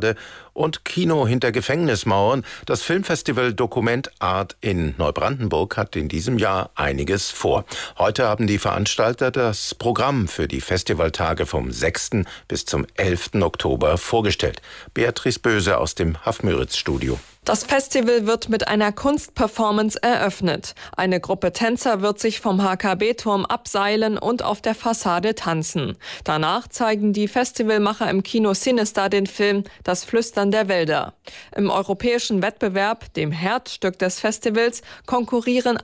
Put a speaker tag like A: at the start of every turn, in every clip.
A: Fassade und Kino hinter Gefängnismauern. Das Filmfestival Dokument Art in Neubrandenburg hat in diesem Jahr einiges vor. Heute haben die Veranstalter das Programm für die Festivaltage vom 6. bis zum 11. Oktober vorgestellt. Beatrice Böse aus dem Hafmüritz-Studio.
B: Das Festival wird mit einer Kunstperformance eröffnet. Eine Gruppe Tänzer wird sich vom HKB-Turm abseilen und auf der Fassade tanzen. Danach zeigen die Festivalmacher im Kino Sinister den Film Das Flüstern der Wälder. Im europäischen Wettbewerb, dem Herzstück des Festivals, konkurrieren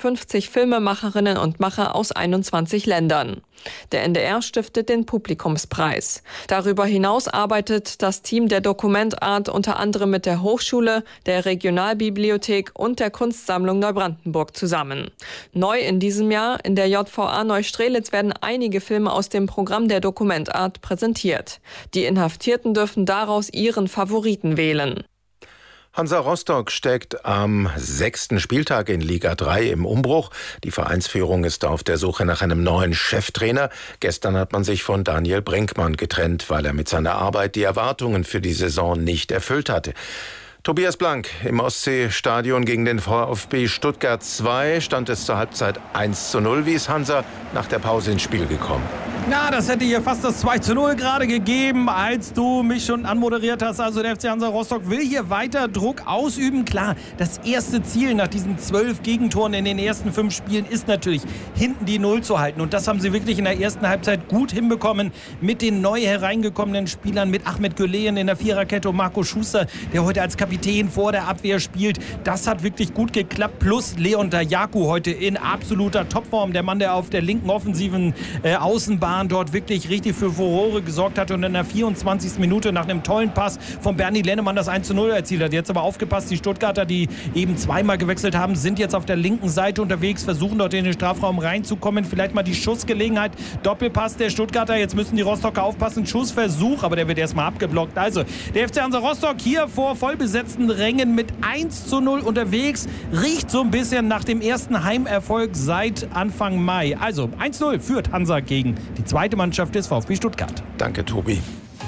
B: 51 Filmemacherinnen und Macher aus 21 Ländern. Der NDR stiftet den Publikumspreis. Darüber hinaus arbeitet das Team der Dokument Art unter anderem mit der Hochschule, der Regionalbibliothek und der Kunstsammlung Neubrandenburg zusammen. Neu in diesem Jahr: in der JVA Neustrelitz werden einige Filme aus dem Programm der Dokument Art präsentiert. Die Inhaftierten dürfen daraus ihren Favoriten wählen.
A: Hansa Rostock steckt am 6. Spieltag in Liga 3 im Umbruch. Die Vereinsführung ist auf der Suche nach einem neuen Cheftrainer. Gestern hat man sich von Daniel Brinkmann getrennt, weil er mit seiner Arbeit die Erwartungen für die Saison nicht erfüllt hatte. Tobias Blank im Ostseestadion gegen den VfB Stuttgart 2 stand es zur Halbzeit 1:0. Wie ist Hansa nach der Pause ins Spiel gekommen?
C: Ja, das hätte hier fast das 2:0 gerade gegeben, als du mich schon anmoderiert hast. Also der FC Hansa Rostock will hier weiter Druck ausüben. Klar, das erste Ziel nach diesen 12 Gegentoren in den ersten 5 Spielen ist natürlich, hinten die Null zu halten. Und das haben sie wirklich in der ersten Halbzeit gut hinbekommen mit den neu hereingekommenen Spielern, mit Ahmed Güleyen in der Viererkette und Marco Schuster, der heute als Kapitän vor der Abwehr spielt. Das hat wirklich gut geklappt. Plus Leon Dajaku heute in absoluter Topform. Der Mann, der auf der linken offensiven Außenbahn dort wirklich richtig für Furore gesorgt hat und in der 24. Minute nach einem tollen Pass von Bernie Lennemann das 1:0 erzielt hat. Jetzt aber aufgepasst, die Stuttgarter, die eben zweimal gewechselt haben, sind jetzt auf der linken Seite unterwegs, versuchen dort in den Strafraum reinzukommen. Vielleicht mal die Schussgelegenheit. Doppelpass der Stuttgarter. Jetzt müssen die Rostocker aufpassen. Schussversuch, aber der wird erstmal abgeblockt. Also der FC Hansa Rostock hier vor vollbesetzten Rängen mit 1:0 unterwegs. Riecht so ein bisschen nach dem ersten Heimerfolg seit Anfang Mai. Also 1:0 führt Hansa gegen die zweite Mannschaft des VfB Stuttgart.
A: Danke, Tobi.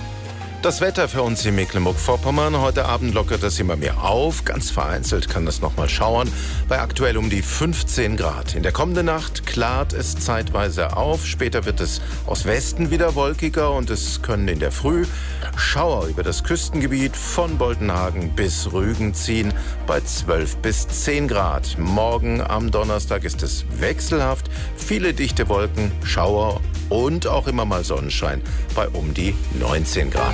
A: Das Wetter für uns in Mecklenburg-Vorpommern. Heute Abend lockert es immer mehr auf. Ganz vereinzelt kann das noch mal schauern. Bei aktuell um die 15 Grad. In der kommenden Nacht klart es zeitweise auf. Später wird es aus Westen wieder wolkiger und es können in der Früh Schauer über das Küstengebiet von Boltenhagen bis Rügen ziehen bei 12 bis 10 Grad. Morgen am Donnerstag ist es wechselhaft. Viele dichte Wolken, Schauer und auch immer mal Sonnenschein bei um die 19 Grad.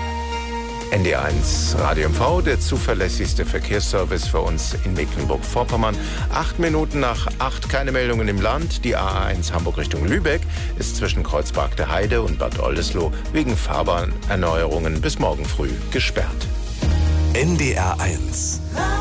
A: NDR1 Radio MV, der zuverlässigste Verkehrsservice für uns in Mecklenburg-Vorpommern. 8 Minuten nach 8, keine Meldungen im Land. Die A1 Hamburg Richtung Lübeck ist zwischen Kreuzberg der Heide und Bad Oldesloe wegen Fahrbahnerneuerungen bis morgen früh gesperrt.
D: NDR1